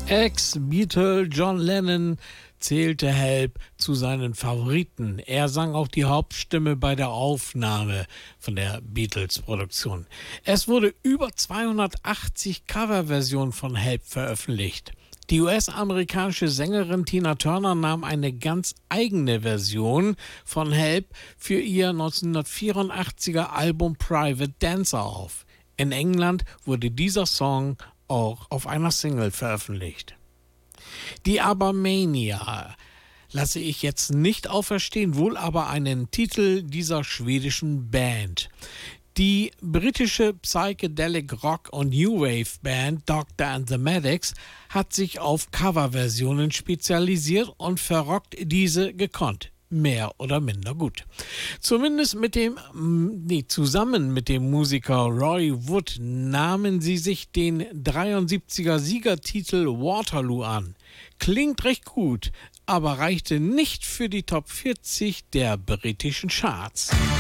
Ex-Beatle John Lennon zählte Help zu seinen Favoriten. Er sang auch die Hauptstimme bei der Aufnahme von der Beatles-Produktion. Es wurde über 280 Coverversionen von Help veröffentlicht. Die US-amerikanische Sängerin Tina Turner nahm eine ganz eigene Version von Help für ihr 1984er Album Private Dancer auf. In England wurde dieser Song auch auf einer Single veröffentlicht. Die Abermania lasse ich jetzt nicht auferstehen, wohl aber einen Titel dieser schwedischen Band. Die britische Psychedelic Rock und New Wave Band Dr. and the Medics hat sich auf Coverversionen spezialisiert und verrockt diese gekonnt. Mehr oder minder gut. Zusammen mit dem Musiker Roy Wood nahmen sie sich den 73er Siegertitel Waterloo an. Klingt recht gut, aber reichte nicht für die Top 40 der britischen Charts.